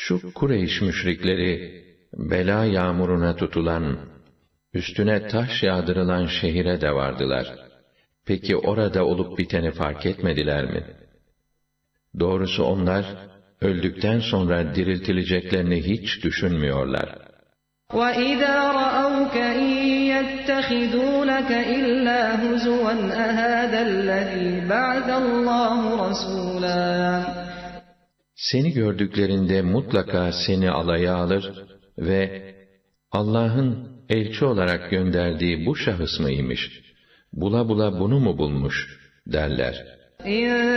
Şu Kureyş müşrikleri, bela yağmuruna tutulan, üstüne taş yağdırılan şehire de vardılar. Peki orada olup biteni fark etmediler mi? Doğrusu onlar, öldükten sonra diriltileceklerini hiç düşünmüyorlar. وَإِذَا رَأَوْكَ إِن يَتَّخِذُونَكَ إِلَّا هُزُوًا أَهَذَا الَّذِي بَعَثَ اللّٰهُ رَسُولًا Seni gördüklerinde mutlaka seni alaya alır ve Allah'ın elçi olarak gönderdiği bu şahıs mıymış? Bula bula bunu mu bulmuş derler. İn